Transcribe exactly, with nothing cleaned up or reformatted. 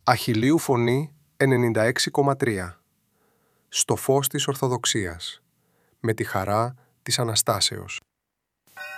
Αχιλλείου Φωνή ενενήντα έξι κόμμα τρία. Στο φως της Ορθοδοξίας. Με τη χαρά της Αναστάσεως.